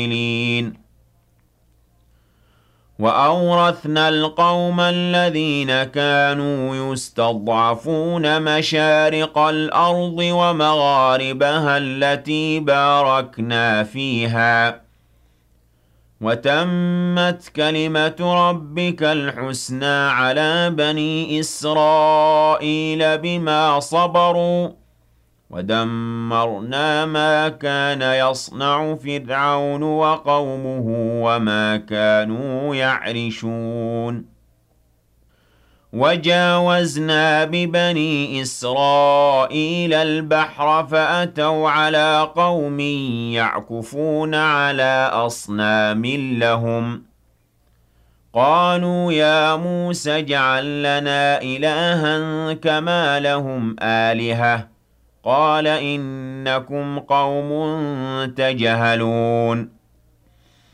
وأورثنا القوم الذين كانوا يستضعفون مشارق الأرض ومغاربها التي باركنا فيها وتمت كلمة ربك الحسنى على بني إسرائيل بما صبروا ودمرنا ما كان يصنع فرعون وقومه وما كانوا يعرشون وجاوزنا ببني إسرائيل البحر فأتوا على قوم يعكفون على أصنام لهم قالوا يا موسى اجعل لنا إلها كما لهم آلهة قال إنكم قوم تجهلون